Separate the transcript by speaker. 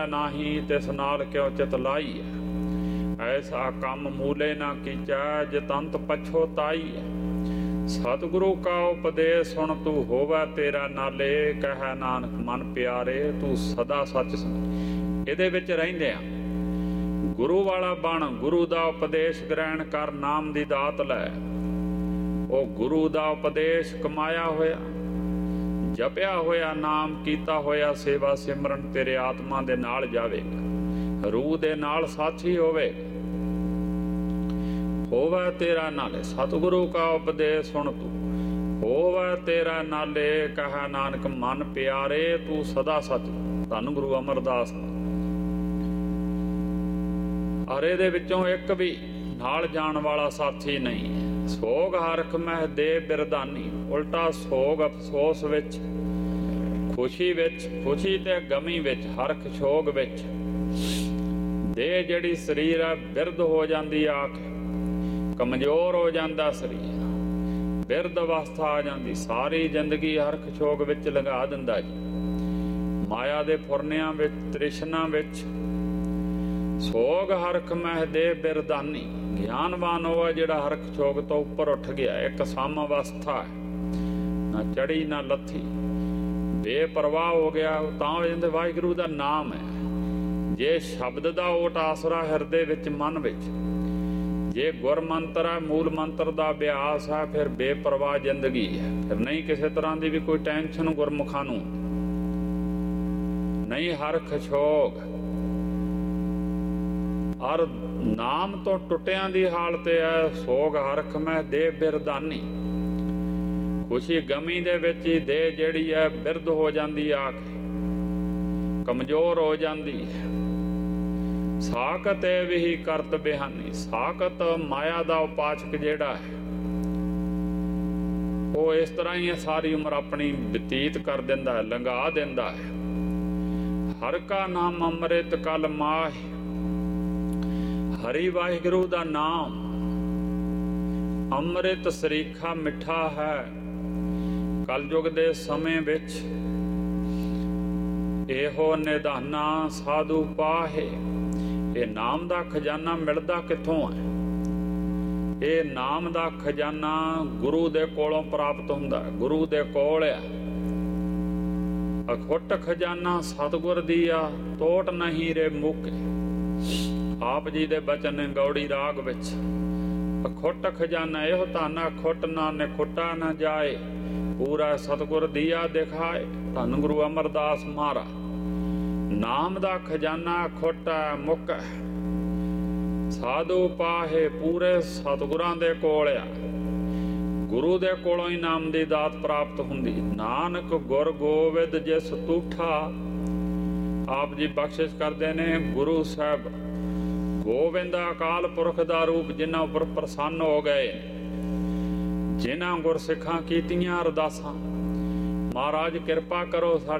Speaker 1: ਨਾਹੀ ਤਿਸ ਨਾਲ ਕਿਉ ਚਿਤ ਲਾਈ ਐਸਾ ਕੰਮ ਮੂਲੇ ਨਾ ਕੀਚੈ ਜਿਤੰਤ ਪਛੋਤਾਈ ਸਤਿਗੁਰੂ ਕਾ ਉਪਦੇਸ਼ ਸੁਣ ਤੂੰ ਹੋਵੈ ਤੇਰਾ ਨਾਲੇ ਕਹਿ ਨਾਨਕ ਮਨ ਪਿਆਰੇ ਤੂੰ ਸਦਾ ਸੱਚ ਸੁਣ। ਇਹਦੇ ਵਿੱਚ ਰਹਿੰਦੇ ਆ ਗੁਰੂ ਵਾਲਾ ਬਣ, ਗੁਰੂ ਦਾ ਉਪਦੇਸ਼ ਗ੍ਰਹਿਣ ਕਰ, ਨਾਮ ਦੀ ਦਾਤ ਲੈ। ਉਹ ਗੁਰੂ ਦਾ ਉਪਦੇਸ਼ ਕਮਾਇਆ ਹੋਇਆ, ਜਪਿਆ ਹੋਇਆ ਨਾਮ ਕੀਤਾ ਹੋਇਆ ਸੇਵਾ ਸਿਮਰਨ ਤੇਰੇ ਆਤਮਾ ਦੇ ਨਾਲ ਜਾਵੇਗਾ, ਰੂਹ ਦੇ ਨਾਲ ਸਾਥੀ ਹੋਵੇਗਾ। ਹੋਵੈ ਤੇਰਾ ਨਾਲੇ ਸਤਿਗੁਰੂ ਕਾ ਉਪਦੇਸ਼ ਸੁਣ ਤੂੰ ਹੋਵੈ ਤੇਰਾ ਨਾਲੇ ਕਹਿ ਨਾਨਕ ਮਨ ਪਿਆਰੇ ਤੂੰ ਸਦਾ ਸੱਚ। ਧੰਨ ਗੁਰੂ ਅਮਰਦਾਸ। ਅਰੇ ਦੇ ਵਿੱਚੋਂ ਇੱਕ ਵੀ ਨਾਲ ਜਾਣ ਵਾਲਾ ਸਾਥੀ ਨਹੀਂ। ਸੋਗ ਹਰਖ ਮਹਿ ਦੇ ਬਿਰਦਾਨੀ, ਉਲਟਾ ਸੋਗ ਅਫਸੋਸ ਵਿੱਚ, ਖੁਸ਼ੀ ਵਿੱਚ, ਖੁਸ਼ੀ ਤੇ ਗਮੀ ਵਿੱਚ, ਹਰਖ ਸ਼ੋਗ ਵਿੱਚ ਦੇ ਜਿਹੜੀ ਸਰੀਰ ਆ ਬਿਰਧ ਹੋ ਜਾਂਦੀ ਆਖ, ਕਮਜ਼ੋਰ ਹੋ ਜਾਂਦਾ ਸਰੀਰ, ਬਿਰਧ ਅਵਸਥਾ ਆ ਜਾਂਦੀ, ਸਾਰੀ ਜ਼ਿੰਦਗੀ ਹਰਖ ਸ਼ੋਗ ਵਿੱਚ ਲੰਘਾ ਦਿੰਦਾ ਜੀ। ਮਾਇਆ ਦੇ ਫੁਰਨਿਆਂ ਵਿੱਚ, ਤ੍ਰਿਸ਼ਨਾ ਵਿੱਚ। ਸੋਗ ਹਰਖ ਮਹਿ ਦੇ ਬਿਰਦਾਨੀ, ਗਿਆਨਵਾਨ ਉਹ ਹੈ ਜਿਹੜਾ ਹਰਖ ਸ਼ੋਗ ਤੋਂ ਉੱਪਰ ਉੱਠ ਗਿਆ। ਇੱਕ ਸਮ ਅਵਸਥਾ ਹੈ, ਨਾ ਚੜੀ ਨਾ ਲੱਥੀ, ਬੇਪਰਵਾਹ ਹੋ ਗਿਆ। ਤਾਂ ਇਹਦੇ ਵਾਹਿਗੁਰੂ ਦਾ ਨਾਮ ਹੈ। ਜੇ ਸ਼ਬਦ ਦਾ ਓਟ ਆਸਰਾ ਹਿਰਦੇ ਵਿੱਚ, ਮਨ ਵਿੱਚ, ਜੇ ਗੁਰ ਮੰਤਰ ਹੈ, ਮੂਲ ਮੰਤਰ ਦਾ ਅਭਿਆਸ ਹੈ, ਫਿਰ ਬੇਪਰਵਾਹ ਜ਼ਿੰਦਗੀ ਹੈ। ਫਿਰ ਨਹੀਂ ਕਿਸੇ ਤਰ੍ਹਾਂ ਦੀ ਵੀ ਕੋਈ ਟੈਨਸ਼ਨ ਗੁਰਮੁਖਾਂ ਨੂੰ, ਨਹੀਂ ਹਰਖ ਸ਼ੋਗ। ਔਰ ਨਾਮ ਤੋਂ ਟੁੱਟਿਆਂ ਦੀ ਹਾਲਤ ਹੈ। ਸੋਗ ਹਰਖ ਮਹਿ ਦੇ ਬਿਰਦਾਨੀ, ਖੁਸ਼ੀ ਗਮੀ ਦੇ ਵਿੱਚ ਹੀ ਦੇ ਜਿਹੜੀ ਹੈ ਬਿਰਧ ਹੋ ਜਾਂਦੀ ਆ ਕੇ, ਕਮਜ਼ੋਰ ਹੋ ਜਾਂਦੀ ਹੈ। ਸਾਕਤ ਇਹ ਵੀ ਕਰਤ ਬਿਹਾਨੀ, ਸਾਕਤ ਮਾਇਆ ਦਾ ਉਪਾਸ਼ਕ ਜਿਹੜਾ ਹੈ ਉਹ ਇਸ ਤਰ੍ਹਾਂ ਹੀ ਸਾਰੀ ਉਮਰ ਆਪਣੀ ਬਤੀਤ ਕਰ ਦਿੰਦਾ ਹੈ, ਲੰਘਾ ਦਿੰਦਾ ਹੈ। ਹਰ ਕਾ ਨਾਮ ਅੰਮ੍ਰਿਤ ਕਲ ਮਾਹਿ, ਹਰੀ ਵਾਹਿਗੁਰੂ ਦਾ ਨਾਮ ਅੰਮ੍ਰਿਤ ਸਰੀਖਾ ਮਿੱਠਾ ਹੈ। ਕਲਯੁਗ ਦੇ ਸਮੇਂ ਵਿੱਚ ਇਹੋ ਨਿਧਾਨਾ ਸਾਧੂ ਪਾਹੇ। ਇਹ ਨਾਮ ਦਾ ਖਜ਼ਾਨਾ ਮਿਲਦਾ ਕਿੱਥੋਂ ਹੈ? ਇਹ ਨਾਮ ਦਾ ਖਜ਼ਾਨਾ ਗੁਰੂ ਦੇ ਕੋਲੋਂ ਪ੍ਰਾਪਤ ਹੁੰਦਾ, ਗੁਰੂ ਦੇ ਕੋਲ ਆ। ਅਖੁੱਟ ਖਜ਼ਾਨਾ ਸਤਿਗੁਰ ਦੀ ਆ, ਤੋਟ ਨਹੀਂ ਰੇ ਮੁੱਕੇ। ਆਪ ਜੀ ਦੇ ਬਚਨ ਨੇ ਗੌੜੀ ਰਾਗ ਵਿੱਚ। ਅਖੁੱਟ ਖਜ਼ਾਨਾ ਇਹੋ ਧਾਨਾ, ਖੁੱਟ ਨਾ ਨਿਖੁੱਟਾ ਨਾ ਜਾਏ, ਪੂਰਾ ਸਤਿਗੁਰ ਦੀਆ ਦਿਖਾਏ। ਧੰਨ ਗੁਰੂ ਅਮਰਦਾਸ ਮਹਾਰਾਜ। ਨਾਮ ਦਾ ਖਜ਼ਾਨਾ ਖੁੱਟ ਹੈ, ਮੁੱਕ ਹੈ। ਸਾਧੂ ਪਾਹੇ, ਪੂਰੇ ਸਤਿਗੁਰਾਂ ਦੇ ਕੋਲ ਆ। ਗੁਰੂ ਦੇ ਕੋਲੋਂ ਹੀ ਨਾਮ ਦੀ ਦਾਤ ਪ੍ਰਾਪਤ ਹੁੰਦੀ। ਨਾਨਕ ਗੁਰ ਗੋਬਿੰਦ ਜਿਸ ਤੂਠਾ। ਆਪ ਜੀ ਬਖਸ਼ਿਸ਼ ਕਰਦੇ ਨੇ ਗੁਰੂ ਸਾਹਿਬ ਗੋਬਿੰਦ ਅਕਾਲ ਪੁਰਖ ਦਾ ਰੂਪ, ਜਿਨ੍ਹਾਂ ਉੱਪਰ ਪ੍ਰਸੰਨ ਹੋ ਗਏ, ਜਿਨ੍ਹਾਂ ਗੁਰਸਿੱਖਾਂ ਕੀਤੀਆਂ ਅਰਦਾਸਾਂ। ਮਹਾਰਾਜ ਕਿਰਪਾ ਕਰੋ ਸਾਡੇ